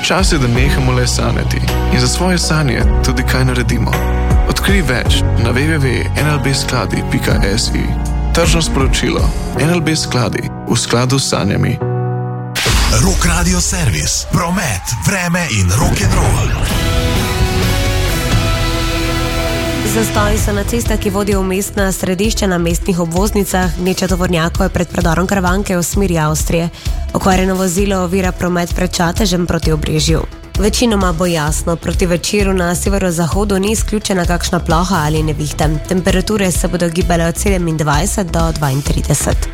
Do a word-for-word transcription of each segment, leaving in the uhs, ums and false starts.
Čas je, da nehamo le sanjati in za svoje sanje tudi kaj naredimo. Odkrij več na w w w pika n l b skladi pika s i. Tržno sporočilo. N L B skladi v skladu s sanjami. Rock Radio Servis. Promet, vreme in rock'n'roll. Zastoji so na cestah, ki vodijo v mestna središča na mestnih obvoznicah, gneča tovornjakov je pred predorom Karavanke v smeri Avstrije. Okvarjeno vozilo ovira promet pred Čatežem proti Obrežju. Večinoma bo jasno, proti večeru na severozahodu ni izključena kakšna ploha ali nevihta. Temperature se bodo gibale od sedemindvajset do dvaintrideset.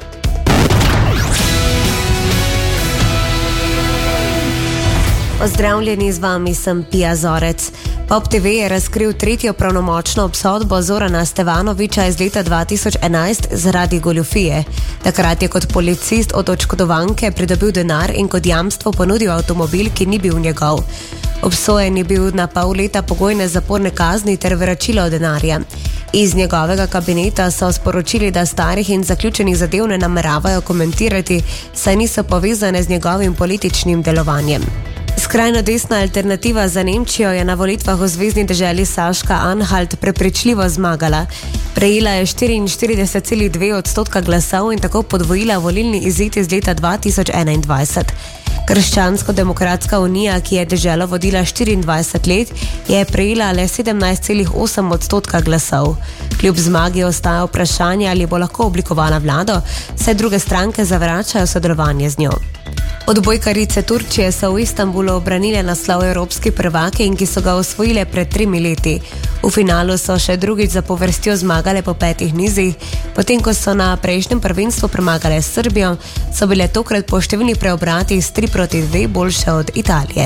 Pozdravljeni, z vami sem Pija Zorec. Pop T V je razkril tretjo pravnomočno obsodbo Zorana Stevanovića iz leta dva tisoč enajst zaradi goljufije. Takrat je kot policist od oškodovanke pridobil denar in kot jamstvo ponudil avtomobil, ki ni bil njegov. Obsojen je bil na pol leta pogojne zaporne kazni ter vračilo denarja. Iz njegovega kabineta so sporočili, da starih in zaključenih zadev ne nameravajo komentirati, saj niso povezane z njegovim političnim delovanjem. Skrajno desna alternativa za Nemčijo je na volitvah v zvezni deželi Saška-Anhalt prepričljivo zmagala. Prejela je štiriinštirideset celih dve odstotka glasov in tako podvojila volilni izid iz leta dva tisoč enaindvajset. Krščansko-demokratska unija, ki je deželo vodila štiriindvajset let, je prejela le sedemnajst celih osem odstotka glasov. Kljub zmagi ostaja vprašanje, ali bo lahko oblikovala vlado, saj druge stranke zavračajo sodelovanje z njo. Odbojkarice Turčije so v Istanbulu obranile naslov evropski prvake in ki so ga osvojile pred tremi leti. V finalu so še drugič zapovrstjo zmagale po petih nizih, potem ko so na prejšnjem prvenstvu premagale Srbijo, so bile tokrat po številnih preobratih s tri proti dve boljše od Italije.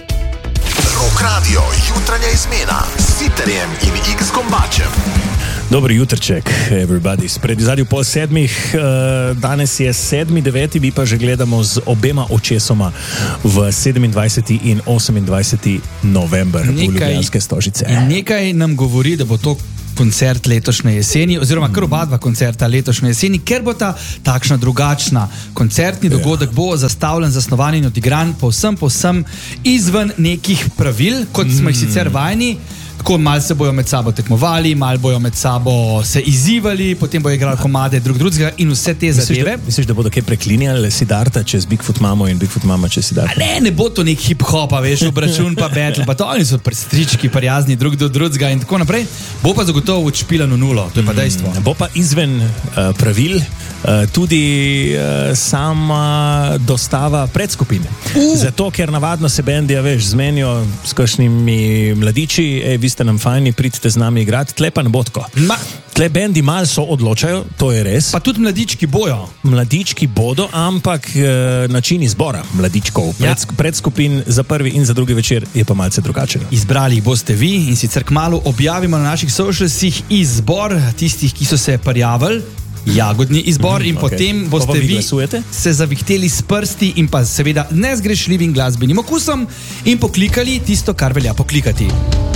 Rock Radio, jutranja izmena s Siterjem in X Kombačem. Dobro jutrček, everybody. Spred zadnjih pol sedmih, danes je sedmi deveti, mi pa že gledamo z obema očesoma v sedemindvajseti in osemindvajseti november v Ljubljanske Stožice. Nekaj nam govori, da bo to koncert letošnje jeseni, oziroma kar oba dva koncerta letošnje jeseni, ker bo ta takšna drugačna. Koncertni dogodek bo zastavljen, zasnovan in odigran povsem, povsem izven nekih pravil, kot smo jih sicer vajeni. Tako malo se bojo med sabo tekmovali, malo bojo med sabo se izzivali, potem bojo igrali komade drug drugega in vse te Misliš, zadeve. Da, misliš, da bodo kaj preklinjali Siddharta čez Bigfoot mamo in Bigfoot mama čez Siddharta? Ne, ne bo to nek hip-hopa, veš, obračun pa battle, pa to oni so prstrički, prijazni drug do drugega in tako naprej. Bo pa zagotovo odšpilano nulo, to je pa dejstvo. Mm, bo pa izven uh, pravil uh, tudi uh, sama dostava predskupine. Uh. Zato, ker navadno se bendi, veš, zmenijo s kakšnimi mladiči, ej, vi ste nam fajni, pridite z nami igrati, tle pa ne bo tako. Ma. Tle bendi malo so odločajo, to je res. Pa tudi mladički bojo. Mladički bodo, ampak e, način izbora mladičkov, Ja. pred, predskupin za prvi in za drugi večer je pa malce drugačen. Izbrali jih boste vi in sicer kmalu objavimo na naših socialsih izbor tistih, ki so se prijavili. Jagodni izbor Mm, in okay. potem Pa boste pa vi vi glasujete? se zavihteli s prsti in pa seveda nezgrešljivim glasbenim okusom in poklikali tisto, kar velja poklikati.